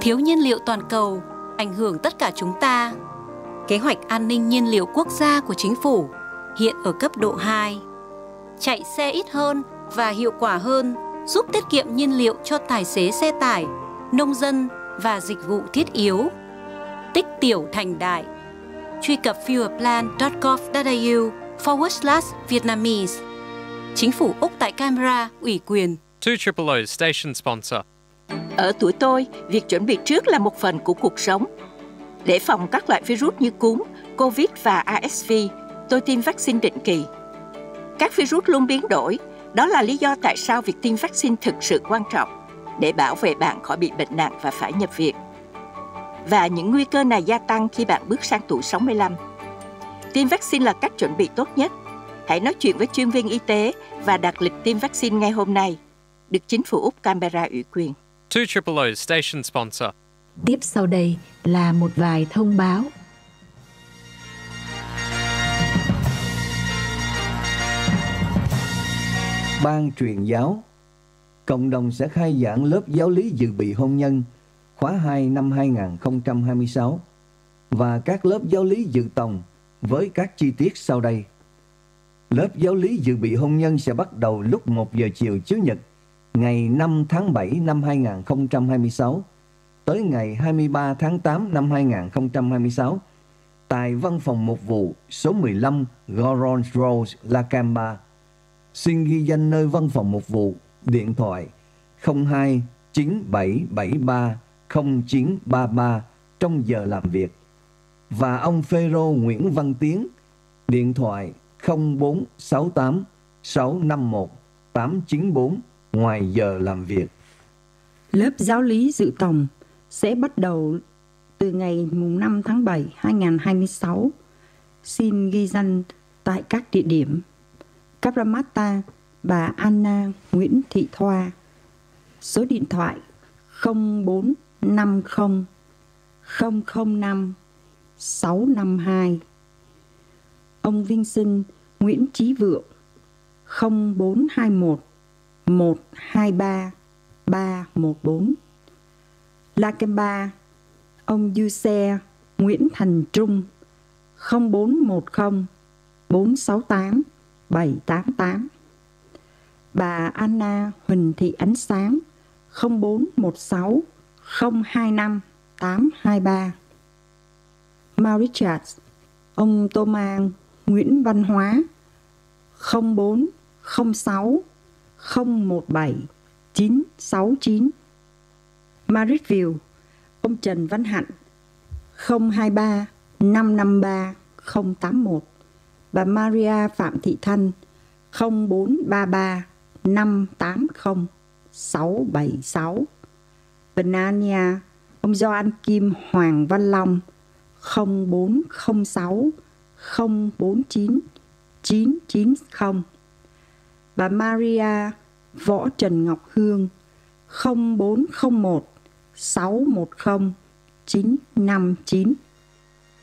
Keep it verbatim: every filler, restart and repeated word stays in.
Thiếu nhiên liệu toàn cầu ảnh hưởng tất cả chúng ta. Kế hoạch an ninh nhiên liệu quốc gia của chính phủ hiện ở cấp độ hai. Chạy xe ít hơn và hiệu quả hơn giúp tiết kiệm nhiên liệu cho tài xế xe tải, nông dân và dịch vụ thiết yếu. Tích tiểu thành đại. Truy cập fuelplan chấm gov chấm au forward slash Vietnamese. Chính phủ Úc tại Canberra ủy quyền. two triple O station sponsor. Ở tuổi tôi, việc chuẩn bị trước là một phần của cuộc sống. Để phòng các loại virus như cúm, Covid và R S V, tôi tiêm vaccine định kỳ. Các virus luôn biến đổi, đó là lý do tại sao việc tiêm vaccine thực sự quan trọng để bảo vệ bạn khỏi bị bệnh nặng và phải nhập viện. Và những nguy cơ này gia tăng khi bạn bước sang tuổi sáu mươi lăm. Tiêm vaccine là cách chuẩn bị tốt nhất. Hãy nói chuyện với chuyên viên y tế và đặt lịch tiêm vaccine ngay hôm nay. Được chính phủ Úc Canberra ủy quyền. two triple O station sponsor. Tiếp sau đây là một vài thông báo. Ban truyền giáo, cộng đồng sẽ khai giảng lớp giáo lý dự bị hôn nhân khóa hai năm hai nghìn không trăm hai mươi sáu và các lớp giáo lý dự tòng với các chi tiết sau đây. Lớp giáo lý dự bị hôn nhân sẽ bắt đầu lúc một giờ chiều Chủ nhật, ngày năm tháng bảy năm hai nghìn không trăm hai mươi sáu tới ngày hai mươi ba tháng tám năm hai nghìn không trăm hai mươi sáu tại văn phòng mục vụ số mười lăm Goron Road, Lakemba. Xin ghi danh nơi văn phòng mục vụ, điện thoại không hai chín bảy bảy ba không chín ba ba trong giờ làm việc. Và ông Phêrô Nguyễn Văn Tiến, điện thoại không bốn sáu tám sáu năm một tám chín bốn ngoài giờ làm việc. Lớp giáo lý dự tòng sẽ bắt đầu từ ngày năm tháng bảy năm hai nghìn không trăm hai mươi sáu. Xin ghi danh tại các địa điểm: Cabramatta, bà Anna Nguyễn Thị Thoa. Số điện thoại không bốn năm không không không năm sáu năm hai. Ông Vincent Nguyễn Chí Vượng không bốn hai một một hai ba ba một bốn. Lakemba, ông Giuse Nguyễn Thành Trung không bốn một không bốn sáu tám bảy tám tám. Bà Anna Huỳnh Thị Ánh Sáng không bốn một sáu không hai năm tám hai ba. Mauritius, ông Thomas Nguyễn Văn Hóa không bốn không sáu không một bảy chín sáu chín. Marrickville, ông Trần Văn Hạnh không hai ba năm năm ba không tám một. Bà Maria Phạm Thị Thanh không bốn ba ba năm tám không sáu bảy sáu. Benania, ông Gioan Kim Hoàng Văn Long không bốn không sáu không bốn chín chín chín không. Bà Maria Võ Trần Ngọc Hương không bốn không một sáu một không chín năm chín.